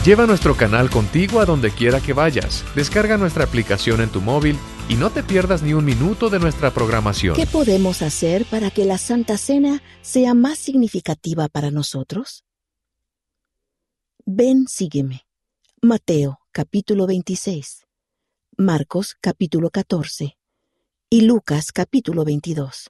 Lleva nuestro canal contigo a donde quiera que vayas. Descarga nuestra aplicación en tu móvil y no te pierdas ni un minuto de nuestra programación. ¿Qué podemos hacer para que la Santa Cena sea más significativa para nosotros? Ven, sígueme. Mateo, capítulo 26. Marcos, capítulo 14. Y Lucas, capítulo 22.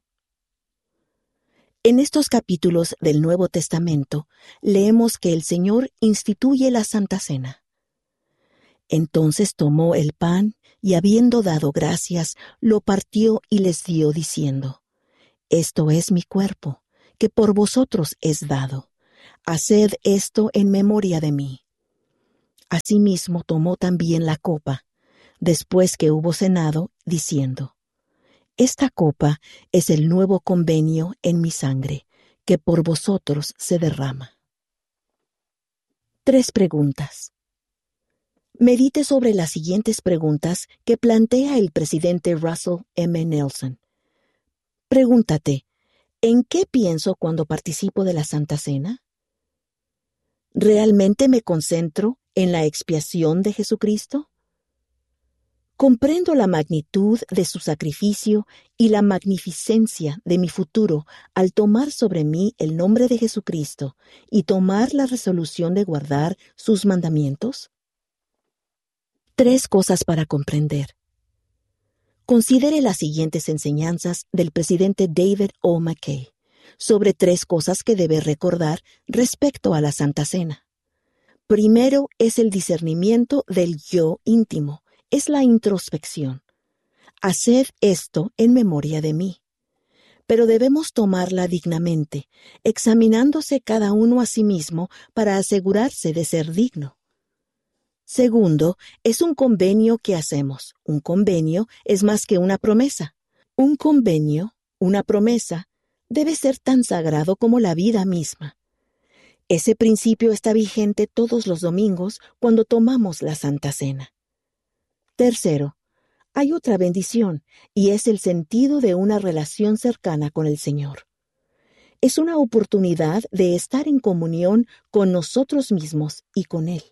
En estos capítulos del Nuevo Testamento leemos que el Señor instituye la Santa Cena. Entonces tomó el pan y, habiendo dado gracias, lo partió y les dio, diciendo: Esto es mi cuerpo, que por vosotros es dado. Haced esto en memoria de mí. Asimismo tomó también la copa, después que hubo cenado, diciendo: Esta copa es el nuevo convenio en mi sangre, que por vosotros se derrama. 3 preguntas. Medite sobre las siguientes preguntas que plantea el presidente Russell M. Nelson. Pregúntate: ¿en qué pienso cuando participo de la Santa Cena? ¿Realmente me concentro en la expiación de Jesucristo? ¿Comprendo la magnitud de su sacrificio y la magnificencia de mi futuro al tomar sobre mí el nombre de Jesucristo y tomar la resolución de guardar sus mandamientos? 3 cosas para comprender. Considere las siguientes enseñanzas del presidente David O. McKay sobre 3 cosas que debe recordar respecto a la Santa Cena. Primero es el discernimiento del yo íntimo, es la introspección. Haced esto en memoria de mí. Pero debemos tomarla dignamente, examinándose cada uno a sí mismo para asegurarse de ser digno. Segundo, es un convenio que hacemos. Un convenio es más que una promesa. Un convenio, una promesa, debe ser tan sagrado como la vida misma. Ese principio está vigente todos los domingos cuando tomamos la Santa Cena. Tercero, hay otra bendición, y es el sentido de una relación cercana con el Señor. Es una oportunidad de estar en comunión con nosotros mismos y con Él.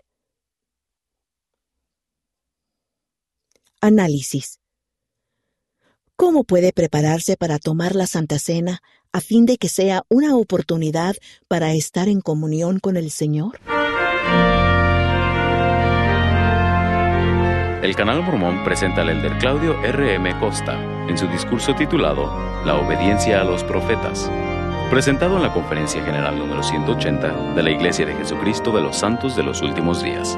Análisis. ¿Cómo puede prepararse para tomar la Santa Cena a fin de que sea una oportunidad para estar en comunión con el Señor? El Canal Mormón presenta al elder Claudio R.M. Costa en su discurso titulado La obediencia a los profetas, presentado en la Conferencia General número 180 de la Iglesia de Jesucristo de los Santos de los Últimos Días.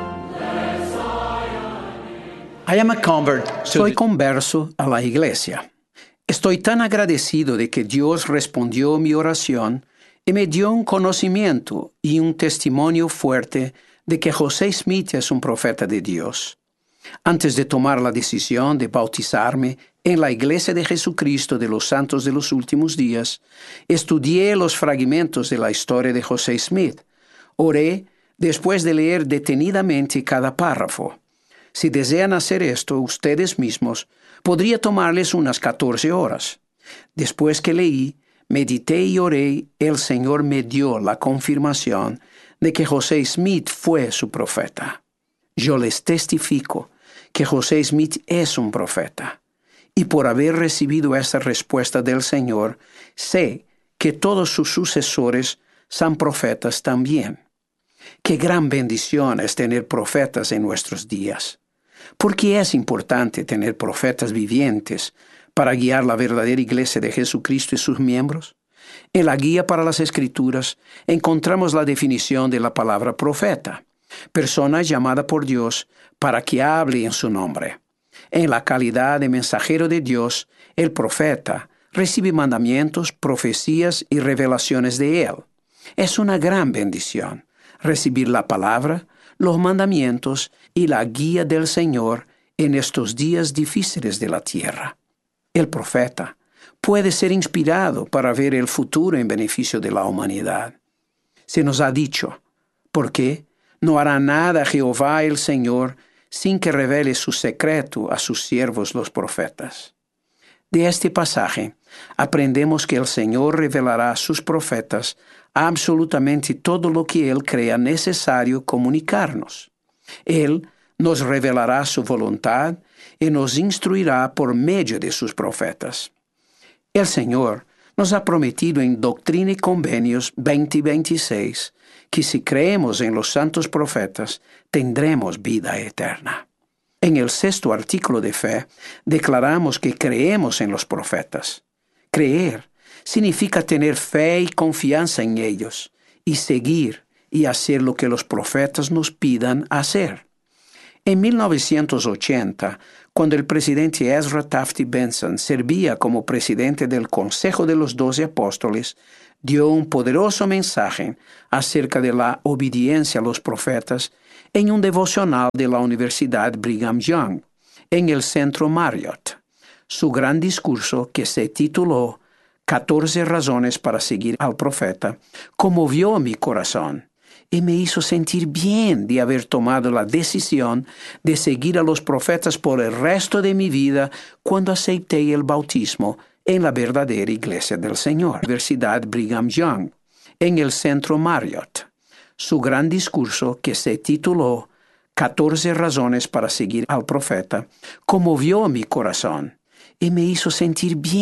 Soy converso a la iglesia. Estoy tan agradecido de que Dios respondió mi oración y me dio un conocimiento y un testimonio fuerte de que José Smith es un profeta de Dios. Antes de tomar la decisión de bautizarme en la Iglesia de Jesucristo de los Santos de los Últimos Días, estudié los fragmentos de la historia de José Smith. Oré después de leer detenidamente cada párrafo. Si desean hacer esto ustedes mismos, podría tomarles unas 14 horas. Después que leí, medité y oré, el Señor me dio la confirmación de que José Smith fue su profeta. Yo les testifico que José Smith es un profeta. Y por haber recibido esta respuesta del Señor, sé que todos sus sucesores son profetas también. Qué gran bendición es tener profetas en nuestros días. ¿Por qué es importante tener profetas vivientes para guiar la verdadera iglesia de Jesucristo y sus miembros? En la guía para las Escrituras encontramos la definición de la palabra profeta: persona llamada por Dios para que hable en su nombre. En la calidad de mensajero de Dios, el profeta recibe mandamientos, profecías y revelaciones de Él. Es una gran bendición recibir la palabra, los mandamientos y la guía del Señor en estos días difíciles de la tierra. El profeta puede ser inspirado para ver el futuro en beneficio de la humanidad. Se nos ha dicho: ¿por qué? No hará nada Jehová el Señor sin que revele su secreto a sus siervos los profetas. De este pasaje aprendemos que el Señor revelará a sus profetas absolutamente todo lo que Él crea necesario comunicarnos. Él nos revelará su voluntad y nos instruirá por medio de sus profetas. El Señor nos ha prometido en Doctrina y Convenios 20:26 que si creemos en los santos profetas, tendremos vida eterna. En el 6º artículo de fe, declaramos que creemos en los profetas. Creer significa tener fe y confianza en ellos, y seguir y hacer lo que los profetas nos pidan hacer. En 1980, cuando el presidente Ezra Taft Benson servía como presidente del Consejo de los 12 Apóstoles, dio un poderoso mensaje acerca de la obediencia a los profetas en un devocional de la Universidad Brigham Young, en el Centro Marriott. Su gran discurso, que se tituló 14 razones para seguir al profeta, conmovió mi corazón y me hizo sentir bien de haber tomado la decisión de seguir a los profetas por el resto de mi vida cuando acepté el bautismo en la verdadera Iglesia del Señor, Universidad Brigham Young, en el Centro Marriott. Su gran discurso, que se tituló 14 razones para seguir al profeta, conmovió mi corazón y me hizo sentir bien